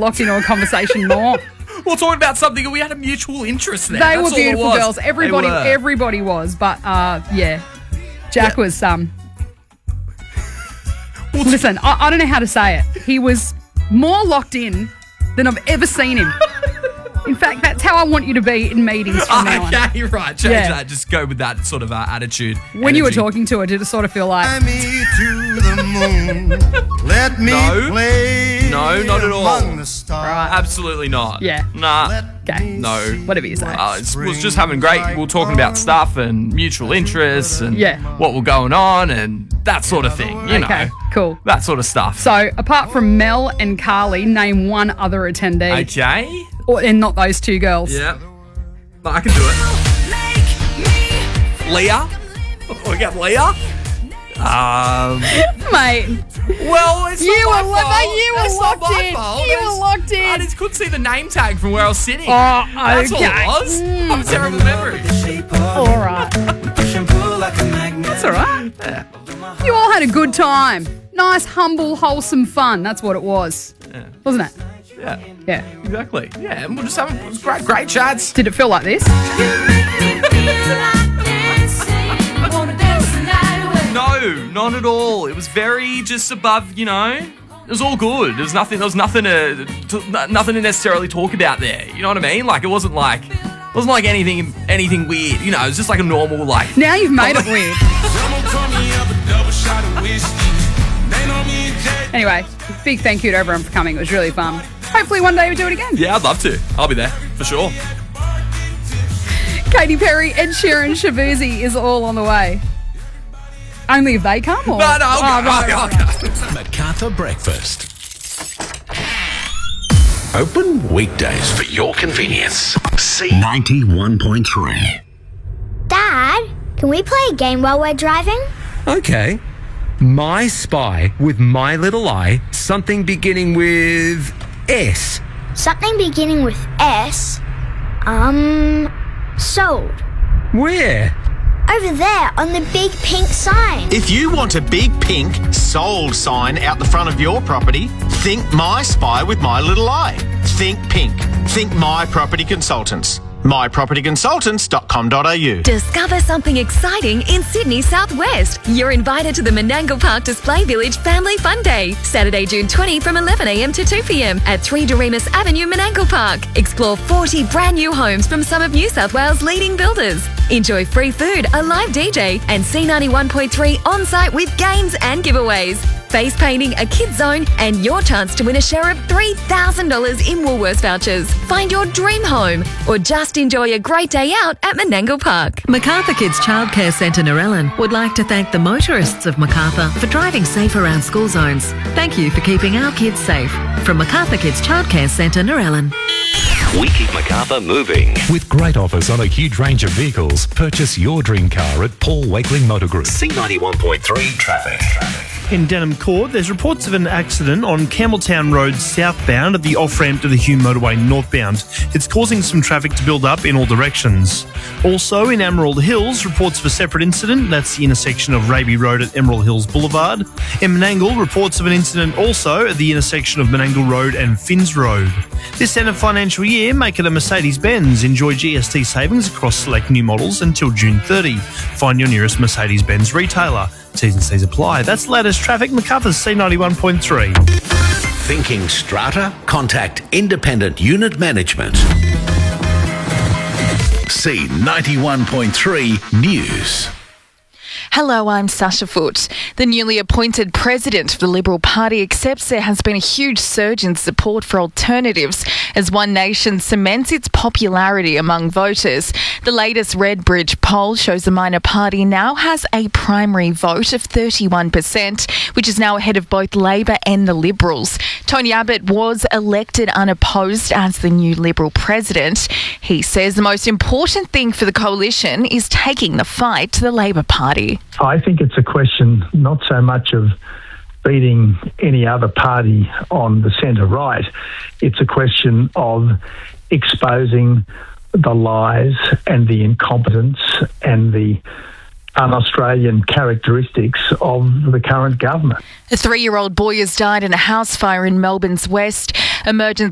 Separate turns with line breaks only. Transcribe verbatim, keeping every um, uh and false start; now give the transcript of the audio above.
locked into a conversation more.
We're talking about something and we had a mutual interest there.
They
That's
were beautiful
all it was.
girls. Everybody,
They were.
everybody was. But uh, yeah, Jack
Yeah.
was um. Listen, I, I don't know how to say it. He was more locked in than I've ever seen him. In fact, that's how I want you to be in meetings from now on.
Okay, right. Change
Yeah.
that. Just go with that sort of uh, attitude.
When you were
energy.
talking to her, did it sort of feel like,
Fly me to the moon. Let me
No.
play
No, not at all.
among the stars.
Absolutely not.
Yeah.
Nah.
Let
okay,
me
No.
see
whatever you say.
Uh, it's, we was just having great. We were talking about stuff and mutual interests and
Yeah.
what were going on and that sort of thing. You
Okay,
know,
cool.
that sort of stuff.
So, apart from Mel and Carly, name one other attendee.
Okay.
Or, and not those two girls.
Yeah. No, I can do it. Leah. We got Leah. Um.
Mate,
Well, it's
You
not
were
my
lo-
fault.
you were
That's not
locked
my
in.
fault.
You
It's-
were locked in.
I just couldn't see the name tag from where I was sitting.
Oh,
That's all it
okay.
was. I have a terrible memory.
all right. That's all right. You all had a good time. Nice, humble, wholesome fun. That's what it was.
Yeah.
Wasn't it?
Yeah.
Yeah.
Exactly. Yeah, and we're just having it was great, great chats.
Did it feel like this?
No, not at all. It was very just above, you know. It was all good. There was nothing. There was nothing to, to nothing to necessarily talk about there. You know what I mean? Like it wasn't like it wasn't like anything anything weird. You know, it was just like a normal like.
Now you've made it weird. Anyway, big thank you to everyone for coming. It was really fun. Hopefully one day we do it again.
Yeah, I'd love to. I'll be there for sure.
Katy Perry, Ed Sheeran, Shabuzi is all on the way. Only if they come, or?
No, no, I'll
Oh,
go.
right,
I'll
right,
go,
right.
I'll go.
MacArthur Breakfast. Open weekdays for your convenience. C ninety-one point three.
Dad, can we play a game while we're driving?
Okay. My Spy with My Little Eye, something beginning with S.
Something beginning with S. Um, sold.
Where?
Over there on the big pink sign.
If you want a big pink sold sign out the front of your property, think My Spy with My Little Eye. Think pink. Think My Property Consultants. my property consultants dot com dot a u.
Discover something exciting in Sydney Southwest. You're invited to the Menangle Park Display Village Family Fun Day, Saturday, June twentieth from eleven a m to two p m at three Doremus Avenue, Menangle Park. Explore forty brand new homes from some of New South Wales' leading builders. Enjoy free food, a live D J, and C ninety-one point three on-site with games and giveaways. Face painting, a kids zone, and your chance to win a share of three thousand dollars in Woolworths vouchers. Find your dream home or just enjoy a great day out at Menangle Park.
Macarthur Kids Childcare Centre Narellan would like to thank the motorists of Macarthur for driving safe around school zones. Thank you for keeping our kids safe. From Macarthur Kids Childcare Centre Narellan.
We keep MacArthur moving.
With great offers on a huge range of vehicles, purchase your dream car at Paul Wakeling Motor Group.
C ninety-one point three traffic.
In Denham Court, there's reports of an accident on Campbelltown Road southbound at the off-ramp to the Hume Motorway northbound. It's causing some traffic to build up in all directions. Also, in Emerald Hills, reports of a separate incident. That's the intersection of Raby Road at Emerald Hills Boulevard. In Menangle, reports of an incident also at the intersection of Menangle Road and Finns Road. This end of financial year, make it a Mercedes-Benz. Enjoy G S T savings across select new models until June thirtieth. Find your nearest Mercedes-Benz retailer. T's and C's apply. That's the latest traffic. MacArthur's C ninety-one point three.
Thinking strata? Contact Independent Unit Management. C ninety-one point three News.
Hello, I'm Sasha Foote. The newly appointed president of the Liberal Party accepts there has been a huge surge in support for alternatives as One Nation cements its popularity among voters. The latest Redbridge poll shows the minor party now has a primary vote of thirty-one percent, which is now ahead of both Labor and the Liberals. Tony Abbott was elected unopposed as the new Liberal president. He says the most important thing for the coalition is taking the fight to the Labor Party.
I think it's a question not so much of beating any other party on the centre-right. It's a question of exposing the lies and the incompetence and the un-Australian characteristics of the current government.
A three-year-old boy has died in a house fire in Melbourne's west. Emergency